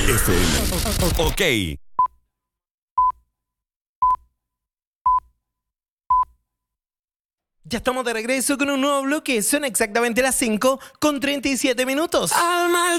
FM. Ok. Ya estamos de regreso con un nuevo bloque. Son exactamente las 5:37. Alma